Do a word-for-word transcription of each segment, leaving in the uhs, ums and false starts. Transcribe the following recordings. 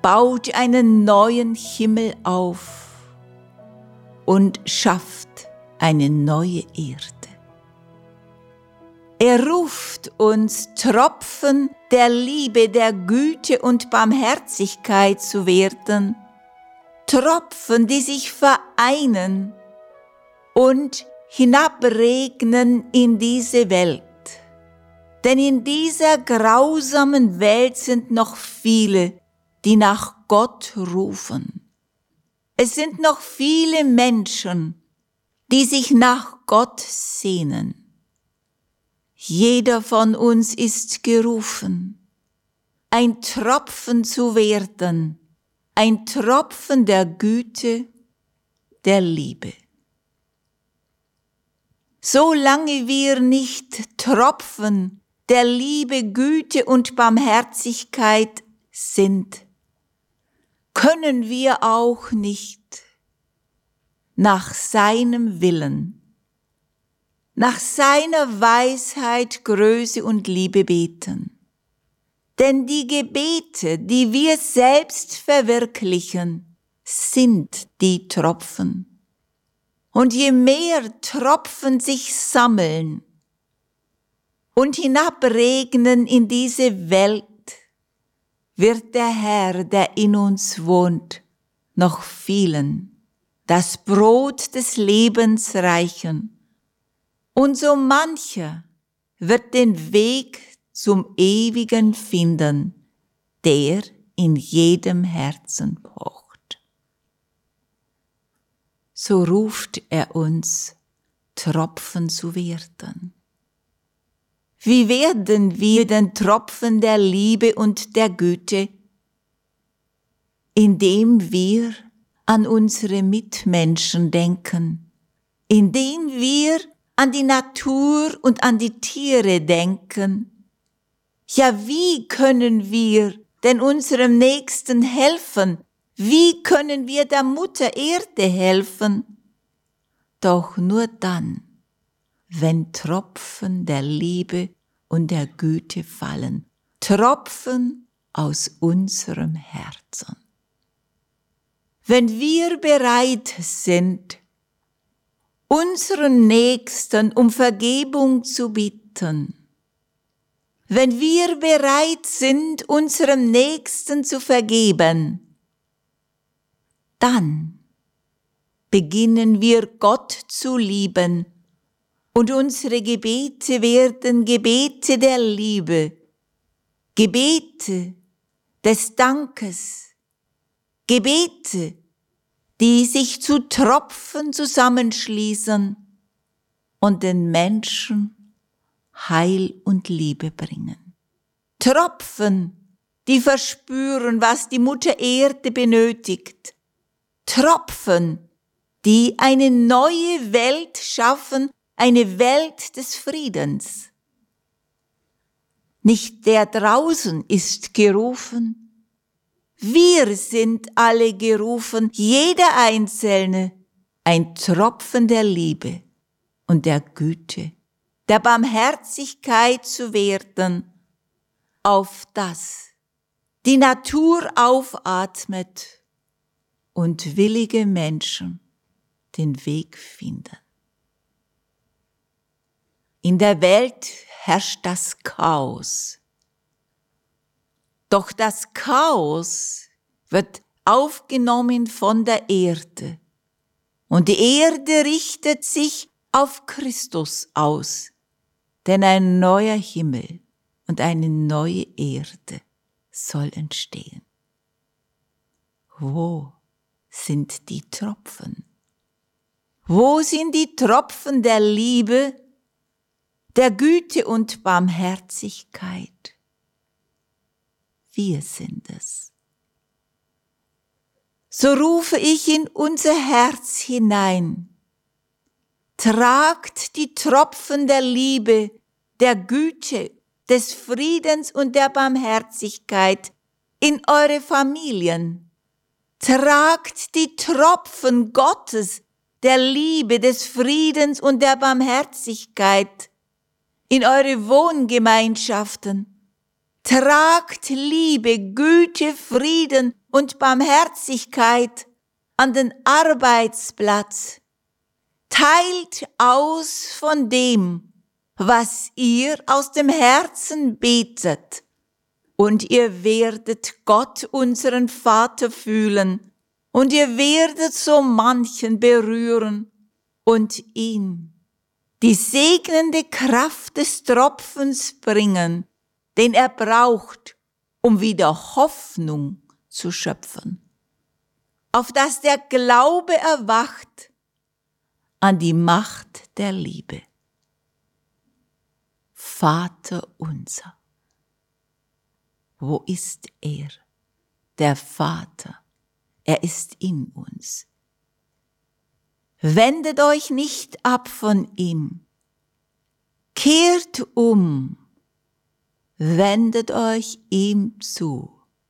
baut einen neuen Himmel auf und schafft eine neue Erde. Er ruft uns, Tropfen der Liebe, der Güte und Barmherzigkeit zu werden, Tropfen, die sich vereinen und hinabregnen in diese Welt. Denn in dieser grausamen Welt sind noch viele, die nach Gott rufen. Es sind noch viele Menschen, die sich nach Gott sehnen. Jeder von uns ist gerufen, ein Tropfen zu werden, ein Tropfen der Güte, der Liebe. Solange wir nicht Tropfen der Liebe, Güte und Barmherzigkeit sind, können wir auch nicht nach seinem Willen, nach seiner Weisheit, Größe und Liebe beten. Denn die Gebete, die wir selbst verwirklichen, sind die Tropfen. Und je mehr Tropfen sich sammeln und hinabregnen in diese Welt, wird der Herr, der in uns wohnt, noch vielen das Brot des Lebens reichen. Und so mancher wird den Weg zum Ewigen finden, der in jedem Herzen pocht. So ruft er uns, Tropfen zu werden. Wie werden wir den Tropfen der Liebe und der Güte? Indem wir an unsere Mitmenschen denken, indem wir an die Natur und an die Tiere denken. Ja, wie können wir denn unserem Nächsten helfen? Wie können wir der Mutter Erde helfen? Doch nur dann, wenn Tropfen der Liebe und der Güte fallen, Tropfen aus unserem Herzen. Wenn wir bereit sind, unseren Nächsten um Vergebung zu bitten, wenn wir bereit sind, unserem Nächsten zu vergeben, dann beginnen wir Gott zu lieben und unsere Gebete werden Gebete der Liebe, Gebete des Dankes, Gebete, die sich zu Tropfen zusammenschließen und den Menschen Heil und Liebe bringen. Tropfen, die verspüren, was die Mutter Erde benötigt. Tropfen, die eine neue Welt schaffen, eine Welt des Friedens. Nicht der draußen ist gerufen, wir sind alle gerufen, jeder Einzelne, ein Tropfen der Liebe und der Güte, der Barmherzigkeit zu werden, auf das die Natur aufatmet und willige Menschen den Weg finden. In der Welt herrscht das Chaos. Doch das Chaos wird aufgenommen von der Erde. Und die Erde richtet sich auf Christus aus. Denn ein neuer Himmel und eine neue Erde soll entstehen. Wo sind die Tropfen? Wo sind die Tropfen der Liebe, der Güte und Barmherzigkeit? Wir sind es. So rufe ich in unser Herz hinein. Tragt die Tropfen der Liebe, der Güte, des Friedens und der Barmherzigkeit in eure Familien. Tragt die Tropfen Gottes, der Liebe, des Friedens und der Barmherzigkeit in eure Wohngemeinschaften. Tragt Liebe, Güte, Frieden und Barmherzigkeit an den Arbeitsplatz. Teilt aus von dem, was ihr aus dem Herzen betet, und ihr werdet Gott, unseren Vater, fühlen, und ihr werdet so manchen berühren und ihn die segnende Kraft des Tropfens bringen, den er braucht, um wieder Hoffnung zu schöpfen, auf dass der Glaube erwacht an die Macht der Liebe. Vater unser. Wo ist er? Der Vater. Er ist in uns. Wendet euch nicht ab von ihm. Kehrt um. Wendet euch ihm zu.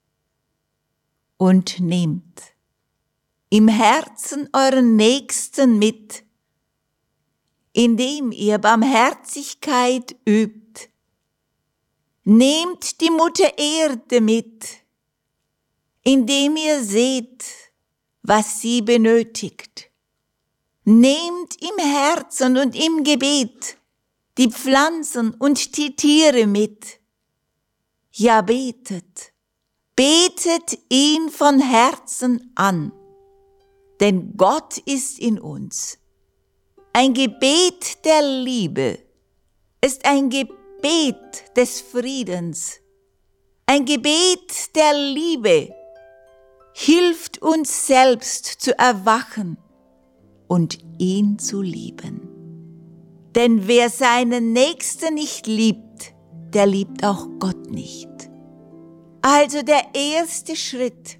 Und nehmt im Herzen euren Nächsten mit, indem ihr Barmherzigkeit übt. Nehmt die Mutter Erde mit, indem ihr seht, was sie benötigt. Nehmt im Herzen und im Gebet die Pflanzen und die Tiere mit. Ja, betet, betet ihn von Herzen an, denn Gott ist in uns. Ein Gebet der Liebe ist ein Gebet des Friedens. Ein Gebet der Liebe hilft uns selbst zu erwachen und ihn zu lieben. Denn wer seinen Nächsten nicht liebt, der liebt auch Gott nicht. Also der erste Schritt: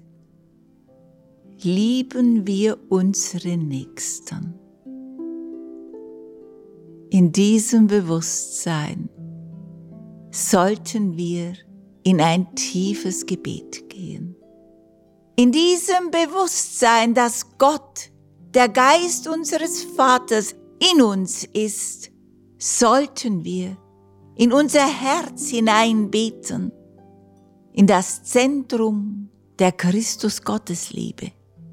lieben wir unsere Nächsten. In diesem Bewusstsein sollten wir in ein tiefes Gebet gehen. In diesem Bewusstsein, dass Gott, der Geist unseres Vaters, in uns ist, sollten wir in unser Herz hinein beten, in das Zentrum der Christus-Gottesliebe.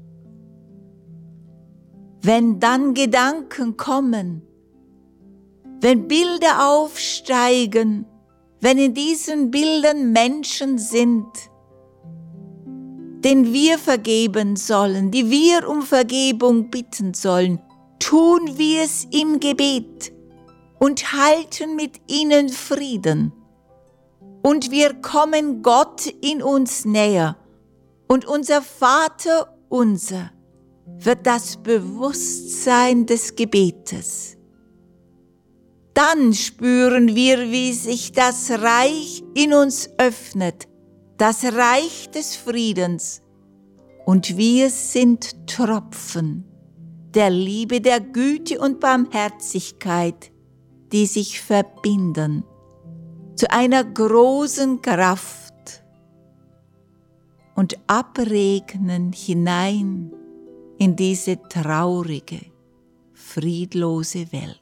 Wenn dann Gedanken kommen, wenn Bilder aufsteigen, wenn in diesen Bildern Menschen sind, denen wir vergeben sollen, die wir um Vergebung bitten sollen, tun wir es im Gebet und halten mit ihnen Frieden. Und wir kommen Gott in uns näher, und unser Vater unser wird das Bewusstsein des Gebetes. Dann spüren wir, wie sich das Reich in uns öffnet, das Reich des Friedens, und wir sind Tropfen der Liebe, der Güte und Barmherzigkeit, die sich verbinden zu einer großen Kraft und abregnen hinein in diese traurige, friedlose Welt.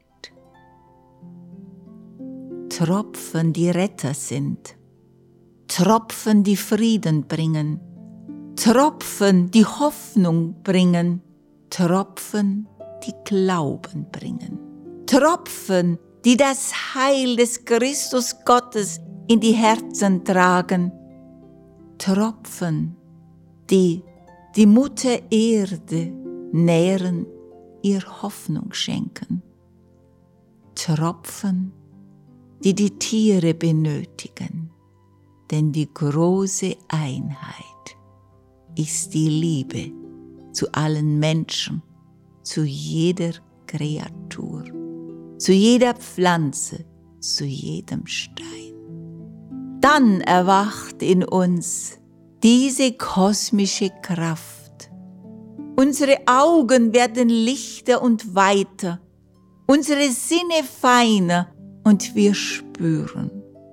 Tropfen, die Retter sind, Tropfen, die Frieden bringen, Tropfen, die Hoffnung bringen, Tropfen, die Glauben bringen, Tropfen, die das Heil des Christus Gottes in die Herzen tragen, Tropfen, die die Mutter Erde nähren, ihr Hoffnung schenken, Tropfen, die die Tiere benötigen, denn die große Einheit ist die Liebe zu allen Menschen, zu jeder Kreatur, zu jeder Pflanze, zu jedem Stein. Dann erwacht in uns diese kosmische Kraft. Unsere Augen werden lichter und weiter, unsere Sinne feiner, und wir spüren,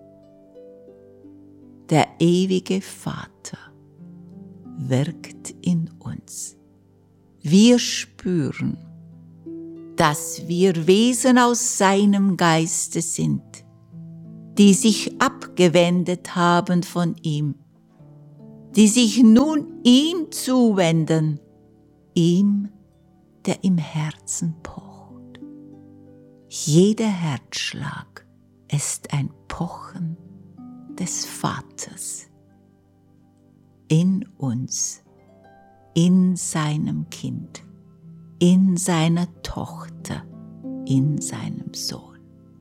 der ewige Vater wirkt in uns. Wir spüren, dass wir Wesen aus seinem Geiste sind, die sich abgewendet haben von ihm, die sich nun ihm zuwenden, ihm, der im Herzen pocht. Jeder Herzschlag ist ein Pochen des Vaters in uns, in seinem Kind, in seiner Tochter, in seinem Sohn.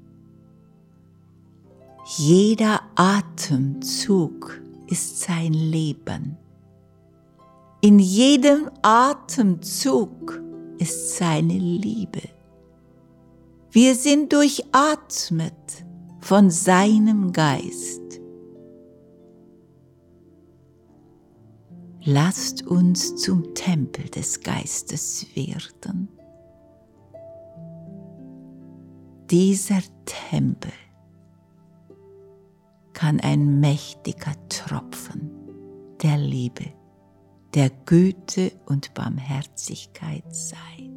Jeder Atemzug ist sein Leben. In jedem Atemzug ist seine Liebe. Wir sind durchatmet von seinem Geist. Lasst uns zum Tempel des Geistes werden. Dieser Tempel kann ein mächtiger Tropfen der Liebe, der Güte und Barmherzigkeit sein.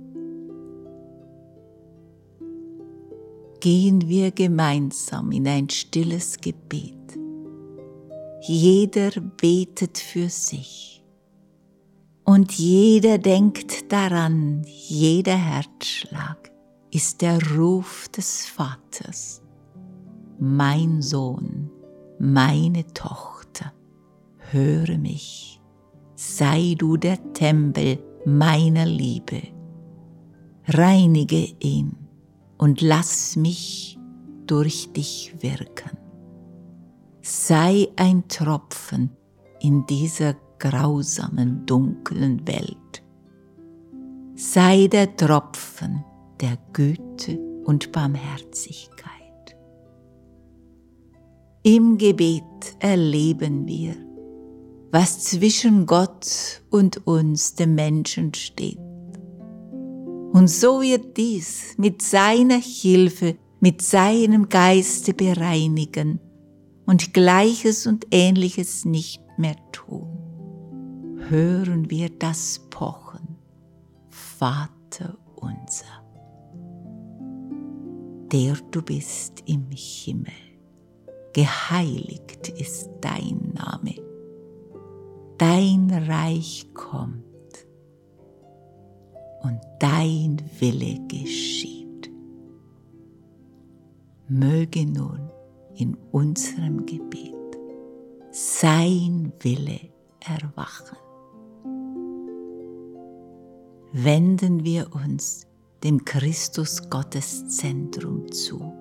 Gehen wir gemeinsam in ein stilles Gebet. Jeder betet für sich und jeder denkt daran, jeder Herzschlag ist der Ruf des Vaters. Mein Sohn, meine Tochter, höre mich, sei du der Tempel meiner Liebe, reinige ihn und lass mich durch dich wirken. Sei ein Tropfen in dieser grausamen, dunklen Welt. Sei der Tropfen der Güte und Barmherzigkeit. Im Gebet erleben wir, was zwischen Gott und uns, dem Menschen, steht. Und so wird dies mit seiner Hilfe, mit seinem Geiste bereinigen und Gleiches und Ähnliches nicht mehr tun. Hören wir das Pochen, Vater unser, der du bist im Himmel. Geheiligt ist dein Name. Dein Reich kommt und dein Wille geschieht. Möge nun in unserem Gebet sein Wille erwachen. Wenden wir uns dem Christus Gotteszentrum zu.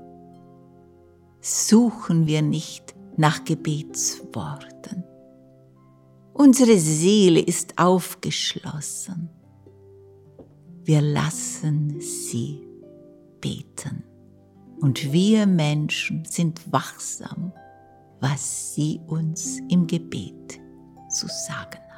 Suchen wir nicht nach Gebetsworten. Unsere Seele ist aufgeschlossen. Wir lassen sie beten. Und wir Menschen sind wachsam, was sie uns im Gebet zu sagen